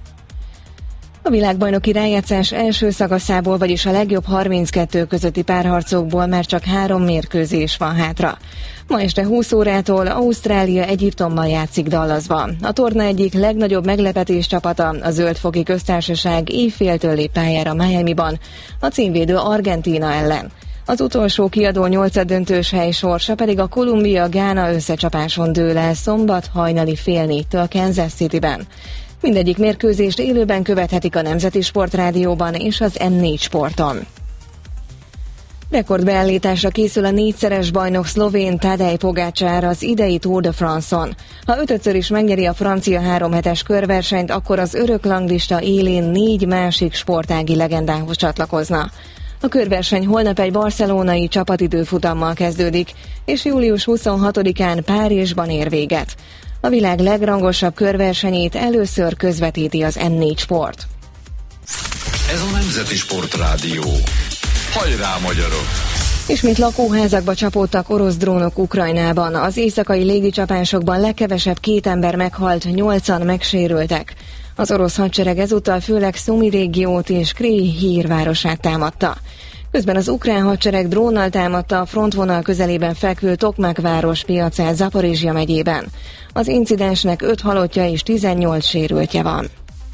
Speaker 18: A világbajnoki rájátszás első szakaszából, vagyis a legjobb harminckettő közötti párharcokból már csak három mérkőzés van hátra. Ma este húsz órától Ausztrália Egyiptommal játszik Dallasban. A torna egyik legnagyobb meglepetés csapata, a Zöld-foki Köztársaság éjféltől lép pályára Miamiban, a címvédő Argentína ellen. Az utolsó kiadó nyolcaddöntős hely sorsa pedig a Kolumbia-Gána összecsapáson dől el szombat hajnali fél négytől Kansas Cityben. Mindegyik mérkőzést élőben követhetik a Nemzeti Sportrádióban és az em négy Sporton. Rekordbeállításra készül a négyszeres bajnok szlovén Tadej Pogačar az idei Tour de France-on. Ha ötödször is megnyeri a francia háromhetes körversenyt, akkor az örök ranglista élén négy másik sportági legendához csatlakozna. A körverseny holnap egy barcelonai csapatidőfutammal kezdődik, és július huszonhatodikán Párizsban ér véget. A világ legrangosabb körversenyét először közvetíti az em négy Sport.
Speaker 1: Ez a Nemzeti Sportrádió. Hajrá, magyarok!
Speaker 18: Ismét lakóházakba csapódtak orosz drónok Ukrajnában. Az éjszakai légicsapásokban legkevesebb két ember meghalt, nyolcan megsérültek. Az orosz hadsereg ezúttal főleg Szumi régiót és Kréj hírvárosát támadta. Közben az ukrán hadsereg drónnal támadta a frontvonal közelében fekvő Tokmak város piacát Zaporizsja megyében. Az incidensnek öt halottja és tizennyolc sérültje van.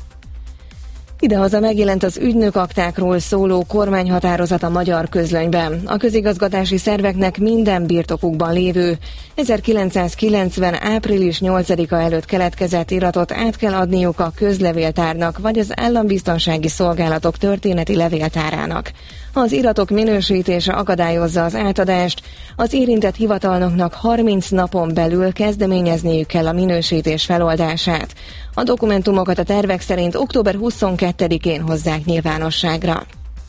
Speaker 18: Idehaza megjelent az ügynök aktákról szóló kormányhatározat a Magyar Közlönyben. A közigazgatási szerveknek minden birtokukban lévő ezerkilencszázkilencven. április nyolcadika előtt keletkezett iratot át kell adniuk a közlevéltárnak vagy az állambiztonsági szolgálatok történeti levéltárának. Ha az iratok minősítése akadályozza az átadást, az érintett hivatalnoknak harminc napon belül kezdeményezniük kell a minősítés feloldását. A dokumentumokat a tervek szerint október huszonkettedikén hozzák nyilvánosságra.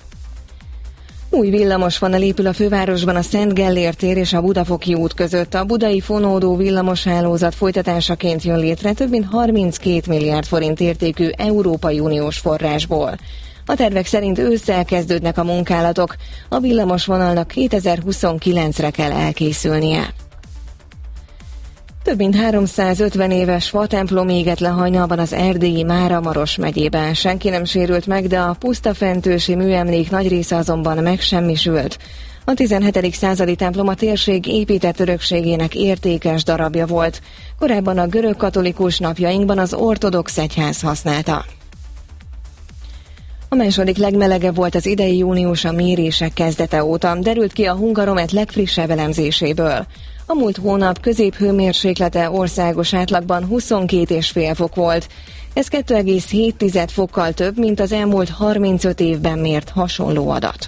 Speaker 18: Új villamosvonal épül a fővárosban a Szent Gellért tér és a Budafoki út között. A budai fonódó villamoshálózat folytatásaként jön létre több mint harminckét milliárd forint értékű Európai Uniós forrásból. A tervek szerint ősszel kezdődnek a munkálatok, a villamosvonalnak kétezer-huszonkilencre kell elkészülnie. Több mint háromszázötven éves fatemplom égett le hajnalban az erdélyi Máramaros megyében. Senki nem sérült meg, de a pusztafentősi műemlék nagy része azonban megsemmisült. A tizenhetedik századi templom a térség épített örökségének értékes darabja volt. Korábban a görög katolikus, napjainkban az ortodox egyház használta. A második legmelegebb volt az idei június a mérések kezdete óta, derült ki a Hungaromet legfrissebb elemzéséből. A múlt hónap középhőmérséklete országos átlagban huszonkét egész öt fok volt. Ez kettő egész hét fokkal több, mint az elmúlt harmincöt évben mért hasonló adat.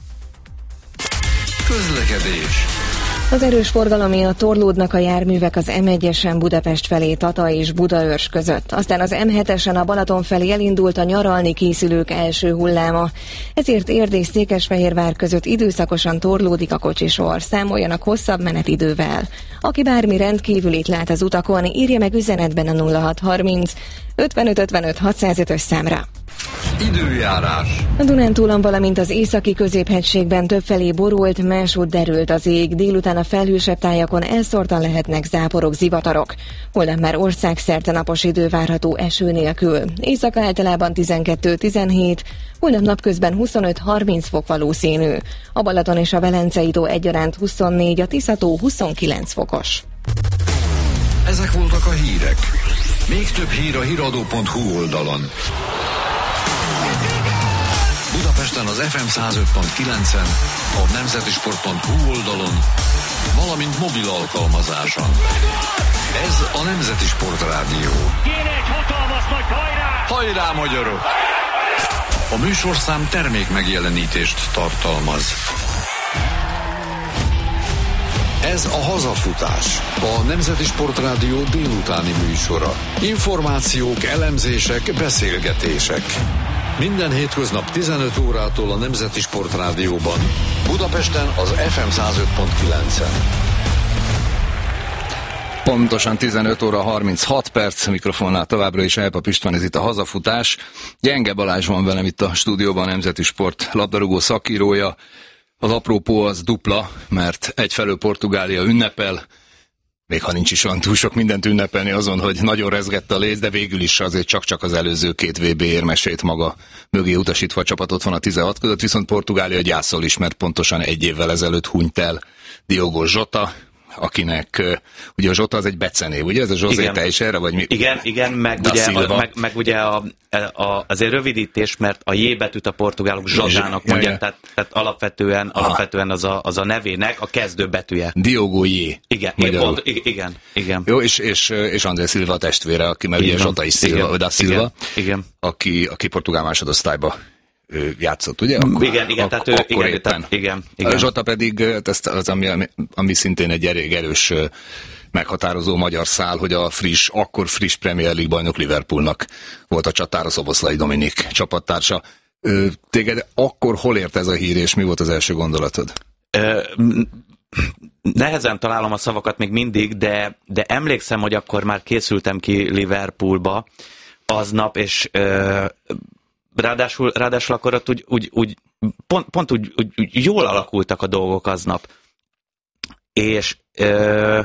Speaker 1: Közlekedés.
Speaker 18: Az erős forgalom miatt torlódnak a járművek az em egyesen Budapest felé Tata és Budaörs között. Aztán az em hetesen a Balaton felé elindult a nyaralni készülők első hulláma. Ezért Érd és Székesfehérvár között időszakosan torlódik a kocsisor. Számoljanak hosszabb menetidővel. Aki bármi rendkívülit lát az utakon, írja meg üzenetben a nulla hat harminc ötvenöt ötvenöt hatszázötös számra.
Speaker 1: Időjárás.
Speaker 18: A Dunántúlon, valamint az északi középhegységben többfelé borult, másút derült az ég. Délután a felhősebb tájakon elszórtan lehetnek záporok, zivatarok. Holnap már országszerte napos idő várható eső nélkül. Éjszaka általában tizenkettő tizenhét, holnap napközben huszonöt harminc fok valószínű. A Balaton és a Velencei tó egyaránt huszonnégy, a Tiszató huszonkilenc fokos.
Speaker 1: Ezek voltak a hírek. Még több hír a híradó pont hu oldalon. Budapesten az ef em száz öt pont kilencen, a nemzetisport pont hu oldalon, valamint mobil alkalmazáson. Ez a Nemzeti Sportrádió.
Speaker 7: Kéne egy hatalmas nagy hajrá!
Speaker 1: Hajrá, magyarok! A műsorszám termék megjelenítést tartalmaz. Ez a Hazafutás, a Nemzeti Sportrádió délutáni műsora. Információk, elemzések, beszélgetések. Minden hétköznap tizenöt órától a Nemzeti Sportrádióban. Budapesten az ef em száz öt pont kilencen.
Speaker 2: Pontosan tizenöt óra harminchat perc, mikrofonnál továbbra is Elpa István, ez itt a hazafutás. Gyenge Balázs van velem itt a stúdióban, a Nemzeti Sport labdarúgó szakírója. Az apropó az dupla, mert egyfelől Portugália ünnepel, még ha nincs is olyan túl sok mindent ünnepelni azon, hogy nagyon rezgett a léc, de végül is azért csak-csak az előző két vé bé érmesét maga mögé utasítva a csapatot van a tizenhat között, viszont Portugália gyászol is, mert pontosan egy évvel ezelőtt hunyt el Diogo Jota, akinek, ugye a Jota az egy becenév, ugye ez a José Teixeira, vagy mi?
Speaker 19: Igen, igen, meg ugye, a, meg, meg ugye a, a, azért rövidítés, mert a J betűt a portugálok Jotának mondják, ja, ja. tehát, tehát alapvetően, alapvetően az, a, az a nevének a kezdő betűje.
Speaker 2: Diogo J.
Speaker 19: Igen, pont, igen, igen.
Speaker 2: Jó, és, és, és André Silva a testvére, aki meg ugye Jota is Silva, da Silva,
Speaker 19: igen, igen.
Speaker 2: Aki, aki portugál másodosztályba játszott, ugye?
Speaker 19: Akkor, igen, igen, ak- tehát ő, igen, tehát, igen, igen.
Speaker 2: Zsota pedig, ezt, az, ami, ami szintén egy elég erős meghatározó magyar szál, hogy a friss, akkor friss Premier League bajnok Liverpoolnak volt a csatára Szoboszlai Dominik csapattársa. Téged akkor hol ért ez a hír, és mi volt az első gondolatod?
Speaker 19: Ö, nehezen találom a szavakat még mindig, de, de emlékszem, hogy akkor már készültem ki Liverpoolba aznap, és ö, Ráadásul, ráadásul akkor ott úgy, úgy, úgy, pont, pont úgy, úgy, úgy jól alakultak a dolgok aznap. És ö,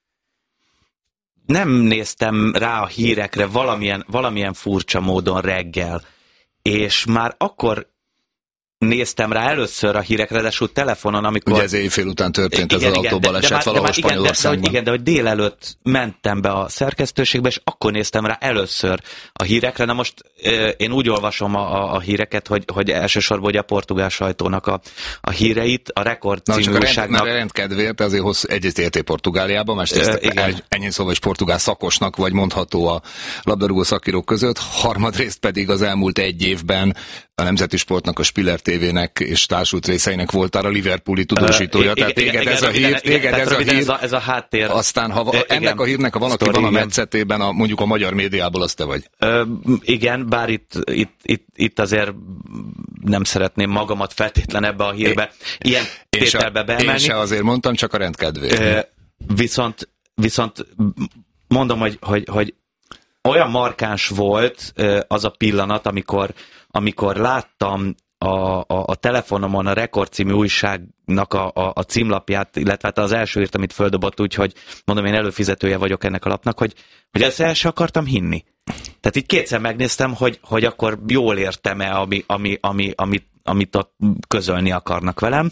Speaker 19: nem néztem rá a hírekre valamilyen, valamilyen furcsa módon reggel. És már akkor néztem rá először a hírekre, de telefonon, amikor...
Speaker 2: Ugye ez éjfél után történt igen, ez az autóbaleset valahol Spanyolországban.
Speaker 19: Igen, de hogy délelőtt mentem be a szerkesztőségbe, és akkor néztem rá először a hírekre. Na most én úgy olvasom a, a, a híreket, hogy, hogy elsősorban ugye a portugál sajtónak a, a híreit, a Rekord című újságnak...
Speaker 2: Na, rendkedvéért, azért hossz egyet érté Portugáliában, másrészt ennyi szóval is portugál szakosnak, vagy mondható a labdarúgó szakírók között, harmadrészt pedig az elmúlt egy évben a Nemzeti Sportnak, a Spiller té vének és társult részeinek voltál a Liverpooli tudósítója. Uh, tehát téged igen, ez a hír, téged ez a hír. Ez a,
Speaker 19: ez a háttér.
Speaker 2: Aztán, ha igen, ennek a hírnek, ha van, aki van a metszetében, a, mondjuk a magyar médiából, az te vagy.
Speaker 19: Uh, igen, bár itt, itt, itt, itt azért nem szeretném magamat feltétlen ebbe a hírbe ilyen tételbe beemelni.
Speaker 2: Én se azért mondtam, csak a rendkedvéért. Uh,
Speaker 19: viszont, viszont mondom, hogy, hogy, hogy olyan markáns volt uh, az a pillanat, amikor amikor láttam a, a, a telefonomon a Rekord című újságnak a, a, a címlapját, illetve hát az első írt, amit földobott, úgyhogy mondom, én előfizetője vagyok ennek a lapnak, hogy, hogy ezt el sem akartam hinni. Tehát így kétszer megnéztem, hogy, hogy akkor jól értem-e, ami, ami, ami, amit, amit ott közölni akarnak velem,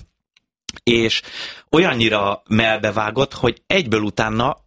Speaker 19: és olyannyira melbevágott, hogy egyből utána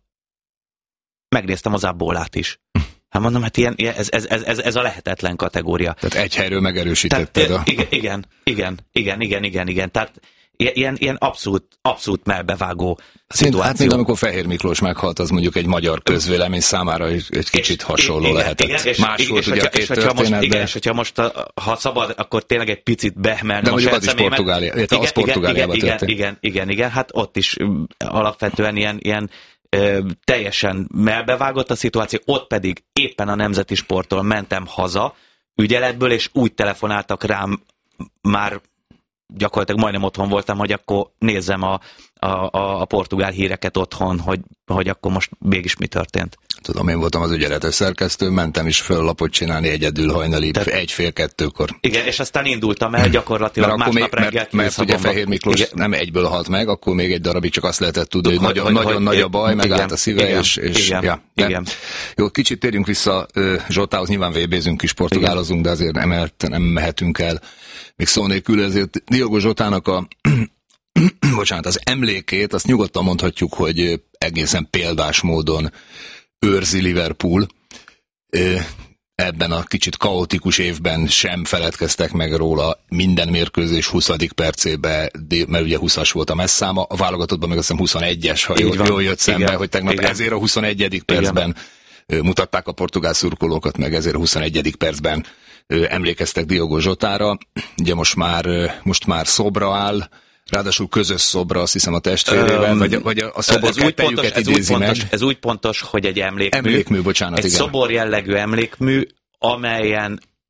Speaker 19: megnéztem az Abbólát is. Hát mondom, hát ilyen, ez, ez, ez, ez a lehetetlen kategória.
Speaker 2: Tehát egy helyről megerősítetted.
Speaker 19: Tehát, a... igen, igen, igen, igen, igen, igen, igen. Tehát ilyen, ilyen abszolút, abszolút melbevágó szituáció.
Speaker 2: Hát még amikor Fehér Miklós meghalt, az mondjuk egy magyar közvélemény számára egy, egy kicsit és, hasonló igen, lehetett. Igen, és, Más igen, volt és, ugye a két történetben.
Speaker 19: Igen, és hogyha most, ha szabad, akkor tényleg egy picit beemelnem
Speaker 2: de mondjuk az is Portugália, igen, az Portugáliában
Speaker 19: igen,
Speaker 2: történt.
Speaker 19: Igen, igen, igen, igen, hát ott is alapvetően ilyen, ilyen Ö, teljesen melbevágott a szituáció, ott pedig éppen a Nemzeti Sporttól mentem haza ügyeletből, és úgy telefonáltak rám, már gyakorlatilag majdnem otthon voltam, hogy akkor nézzem a, a, a, a portugál híreket otthon, hogy, hogy akkor most mégis mi történt.
Speaker 2: Tudom, én voltam az ügyeletes szerkesztő, mentem is föl lapot csinálni egyedül hajnali, Tehát, egy-fél-kettőkor.
Speaker 19: Igen, és aztán indultam el gyakorlatilag
Speaker 2: mert
Speaker 19: másnap
Speaker 2: még,
Speaker 19: reggel.
Speaker 2: Mert, mert ugye Fehér Miklós igen. nem egyből halt meg, akkor még egy darabig csak azt lehetett tudni, hogy, hogy nagyon, hogy, nagyon hogy, nagy a baj, igen, megállt a szíve, igen, és, és
Speaker 19: igen,
Speaker 2: ja,
Speaker 19: igen.
Speaker 2: Jó, kicsit térjünk vissza Zsotához, nyilván vé bézünk is, portugálozunk, de azért nem, nem mehetünk el még szó nélkül, ezért Diogo Zsotának a bocsánat, az emlékét, azt nyugodtan mondhatjuk, hogy egészen példás módon őrzi Liverpool. Ebben a kicsit kaotikus évben sem feledkeztek meg róla, minden mérkőzés huszadik percébe, mert ugye húszas volt a messzáma, a válogatottban meg azt hiszem huszonegyes, ha jól, jól jött szembe, igen, hogy tegnap igen. ezért a huszonegyedik percben igen. mutatták a portugál szurkolókat, meg ezért a huszonegyedik percben emlékeztek Diogo Zsotára. Ugye most már, most már szobra áll, ráadásul közös szobra, azt hiszem a testvérével, um, vagy, vagy a szobor kettejüket idézi meg.
Speaker 19: Pontos, ez úgy pontos, hogy egy emlékmű.
Speaker 2: Emlékmű, bocsánat,
Speaker 19: egy
Speaker 2: igen.
Speaker 19: szobor jellegű emlékmű, amelyen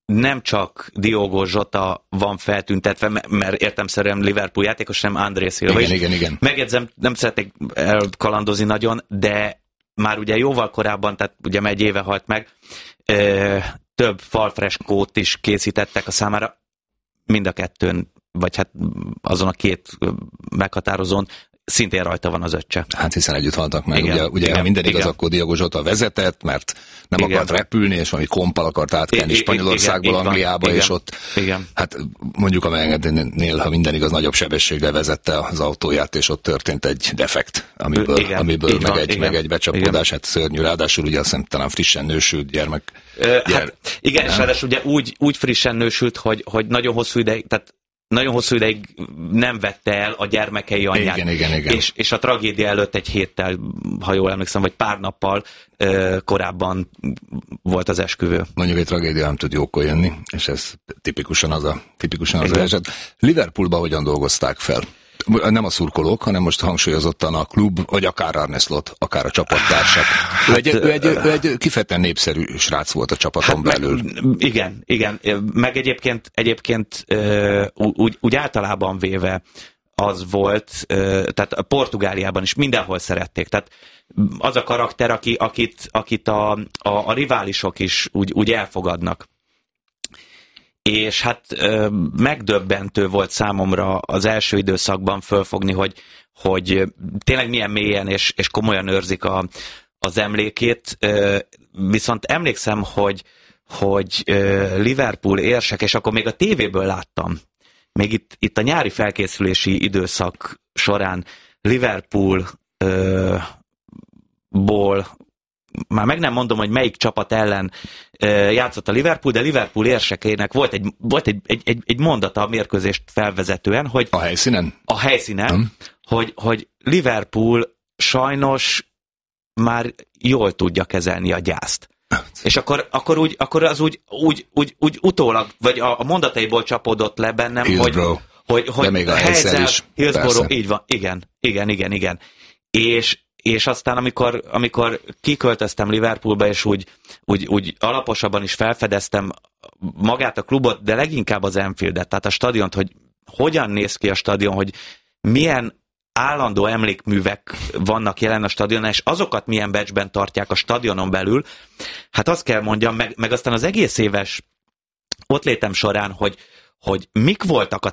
Speaker 19: nem csak Diogo Jota van feltüntetve, mert értelemszerűen Liverpool játékos, hanem André Silva.
Speaker 2: Igen, igen, igen.
Speaker 19: Megjegyzem, nem szeretnék elkalandozni nagyon, de már ugye jóval korábban, tehát ugye egy éve halt meg, több falfreskót is készítettek a számára, mind a kettőn, vagy hát azon a két meghatározón szintén rajta van az öccse.
Speaker 2: Hát hiszen együtt haltak meg.
Speaker 19: Igen,
Speaker 2: ugye, ugye
Speaker 19: igen,
Speaker 2: ha minden igaz,
Speaker 19: igen.
Speaker 2: akkor Diogo Jota vezetett, mert nem
Speaker 19: Igen.
Speaker 2: akart repülni, és valami kompal akart átkelni
Speaker 19: I-
Speaker 2: Spanyolországból
Speaker 19: igen,
Speaker 2: Angliába,
Speaker 19: igen,
Speaker 2: és ott
Speaker 19: igen.
Speaker 2: hát mondjuk a megengednél, ha minden igaz, nagyobb sebességgel vezette az autóját, és ott történt egy defekt, amiből,
Speaker 19: Igen,
Speaker 2: amiből meg,
Speaker 19: van,
Speaker 2: egy,
Speaker 19: igen,
Speaker 2: meg egy becsapódás, hát szörnyű, ráadásul ugye azt hiszem talán frissen nősült gyermek.
Speaker 19: Ö,
Speaker 2: gyere,
Speaker 19: hát igen, és ráadásul ugye úgy, úgy frissen nősült, hogy, hogy nagyon hosszú ideig, tehát nagyon hosszú ideig nem vette el a gyermekei anyját.
Speaker 2: Igen, igen, igen.
Speaker 19: És, és a tragédia előtt egy héttel, ha jól emlékszem, vagy pár nappal ö, korábban volt az esküvő.
Speaker 2: Mondjuk egy tragédia nem tud jókor jönni, és ez tipikusan az a, tipikusan az, az eset. Liverpoolban hogyan dolgozták fel? Nem a szurkolók, hanem most hangsúlyozottan a klub, vagy akár Arne Slot, akár a csapattársak. Hát, ő, egy, ő, egy, ő egy kifejezetten népszerű srác volt a csapaton hát belül.
Speaker 19: Meg, igen, igen. Meg egyébként, egyébként úgy, úgy általában véve az volt, tehát a Portugáliában is mindenhol szerették. Tehát az a karakter, aki, akit, akit a, a, a riválisok is úgy, úgy elfogadnak. És hát ö, megdöbbentő volt számomra az első időszakban fölfogni, hogy, hogy tényleg milyen mélyen és, és komolyan őrzik a, az emlékét. Ö, viszont emlékszem, hogy, hogy ö, Liverpool érsek, és akkor még a tévéből láttam, még itt, itt a nyári felkészülési időszak során Liverpoolból, már meg nem mondom, hogy melyik csapat ellen játszott a Liverpool, de Liverpool érsekének volt egy, volt egy, egy, egy, egy mondata a mérkőzést felvezetően, hogy
Speaker 2: a helyszínen?
Speaker 19: A helyszínen, hmm. hogy, hogy Liverpool sajnos már jól tudja kezelni a gyászt. És akkor, akkor, úgy, akkor az úgy, úgy, úgy, úgy utólag, vagy a, a mondataiból csapódott le bennem,
Speaker 2: Hillsborough.
Speaker 19: hogy, hogy, hogy
Speaker 2: de még a helyszer is.
Speaker 19: Hillsborough, így van, igen, igen, igen, igen. És És aztán, amikor, amikor kiköltöztem Liverpoolba, és úgy, úgy, úgy alaposabban is felfedeztem magát a klubot, de leginkább az Anfieldet, tehát a stadiont, hogy hogyan néz ki a stadion, hogy milyen állandó emlékművek vannak jelen a stadionon, és azokat milyen becsben tartják a stadionon belül, hát azt kell mondjam, meg, meg aztán az egész éves ott létem során, hogy, hogy mik voltak a